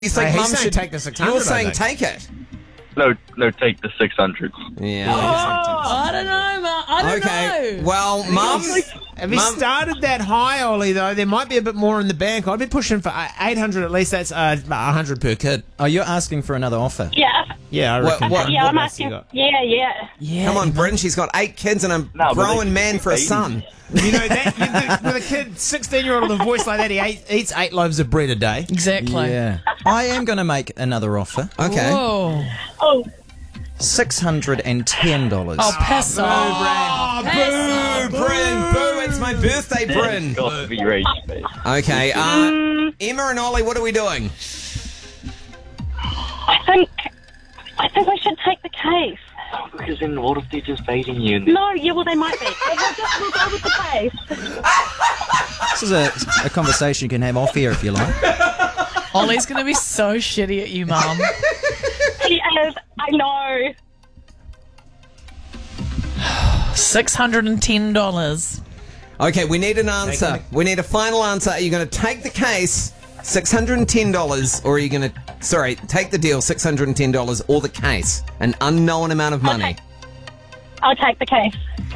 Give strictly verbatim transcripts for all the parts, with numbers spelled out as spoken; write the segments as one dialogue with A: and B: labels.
A: You think
B: Hey, he's
A: Mum
B: saying
A: should
B: take the six hundred,
A: You're
B: I
A: saying
B: think.
A: take it.
C: No, no, take the six hundred.
A: Yeah.
D: I don't know, Mum. I don't
A: Okay.
D: know.
A: Well, Mum.
B: If he
A: Mum-
B: started that high, Ollie, though, there might be a bit more in the bank. I'd be pushing for eight hundred at least. That's uh, one hundred per kid.
E: Oh, you're asking for another offer?
F: Yeah.
B: Yeah, I
A: What-
B: reckon.
A: what-
F: Yeah, I'm
B: else you
F: asking.
B: got?
F: Yeah, yeah.
D: Yeah.
A: Come on, Bryn. She's got eight kids and a
C: No, but
A: grown
C: they-
A: man for a
C: they-
A: son.
B: You know, that, you, the, with a kid, sixteen-year-old with a voice like that, he ate, eats eight loaves of bread a day.
D: Exactly.
E: Yeah. I am going to make another offer.
A: Okay.
D: Whoa.
F: Oh,
E: six hundred ten dollars.
D: Oh, piss off.
A: Oh, boo, Bryn, boo, it's my birthday, Bryn.
C: Got to be rage, mate.
A: Okay, uh, Emma and Ollie, what are we doing?
F: I think. I think we should take the case.
C: Because then what if they're just baiting you? And
F: No, yeah, well, they might be. We'll, just, we'll go with the case.
E: This is a, a conversation you can have off here if you like.
D: Ollie's going to be so shitty at you, Mum.
F: He is. I know.
D: six hundred ten dollars.
A: Okay, we need an answer.
B: Taking
A: We need a final answer. Are you going to take the case, six hundred ten dollars, or are you going to, sorry, take the deal, six hundred ten dollars, or the case, an unknown amount of money?
F: Okay. I'll take the case.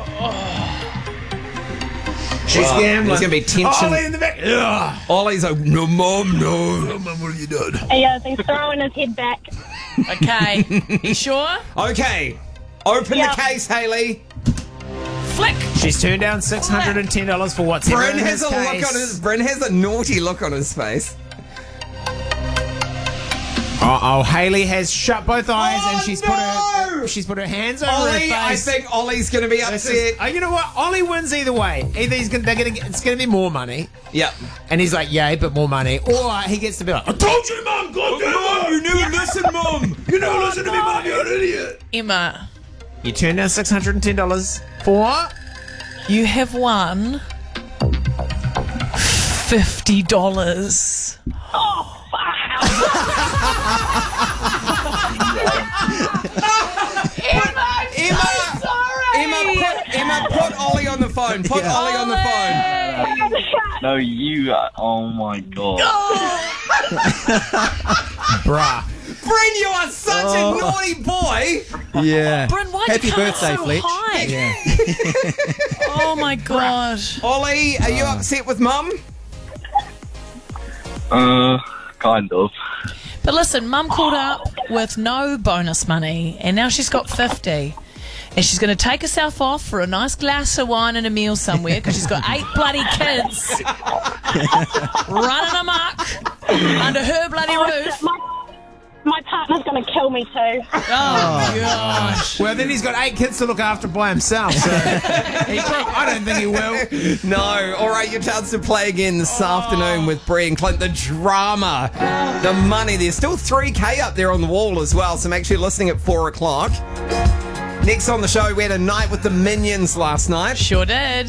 B: She's gambling.
A: There's going to be tension.
B: Ollie in the back. Ugh.
A: Ollie's like, no, Mum, no. No, Mum, what have you done?
F: He has. He's throwing his head back.
D: Okay. You sure?
A: Okay, open
F: Yeah.
A: the case, Hayley.
D: Flick.
B: She's turned down six hundred ten dollars for what's
A: Bryn
B: in
A: has
B: his
A: a
B: case.
A: look on his, Bryn has a naughty look on his face.
B: Oh, oh, Hayley has shut both eyes
A: Oh,
B: and she's
A: no!
B: put her she's put her hands over her
A: Ollie,
B: face.
A: I think Ollie's going to be
B: This
A: upset.
B: is- oh, you know what? Ollie wins either way. Either he's gonna, they're gonna get, it's going to be more money,
A: Yep.
B: and he's like, "Yay, but more money," or he gets to be like, "I told you, Mum, God damn it,
A: you never listen, Mum.
B: you never listen to me, Mum, you're an idiot."
D: Emma,
B: You turned down six hundred ten dollars for
D: you have won fifty dollars.
A: Emma, Emma, put, Emma, put Ollie on the phone. Put Ollie on the phone.
C: no, you are. Oh my god.
B: bruh.
A: Bryn, you are such
E: Oh.
A: a naughty boy.
E: Yeah.
D: Bryn, why'd
E: Happy
D: you come
E: birthday,
D: so
E: Fletch.
D: high?
E: Yeah.
D: Oh my god.
A: Ollie, are you upset with Mum?
C: Uh, kind of.
D: But listen, Mum called up with no bonus money, and now she's got fifty. And she's going to take herself off for a nice glass of wine and a meal somewhere because she's got eight bloody kids running amok under her bloody roof.
F: My, my partner's going to kill me too.
D: Oh, gosh.
B: Well, then he's got eight kids to look after by himself. So he, I don't think he will.
A: No. All right, your chance to play again this afternoon with Bree and Clint. The drama, the money. There's still three K up there on the wall as well, so make sure you're listening at four o'clock. Next on the show, we had a night with the Minions last night.
D: Sure did.